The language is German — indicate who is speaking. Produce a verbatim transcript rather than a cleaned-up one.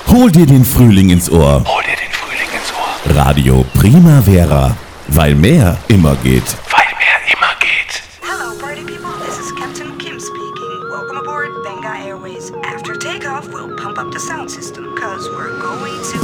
Speaker 1: Hol dir den Frühling ins Ohr.
Speaker 2: Hol dir den Frühling ins Ohr.
Speaker 1: Radio Primavera, weil mehr immer geht.
Speaker 2: Weil mehr immer geht.
Speaker 3: Hello, party people. This is Captain Kim speaking. Welcome aboard Benga Airways. After takeoff, we'll pump up the sound system, cause we're going to...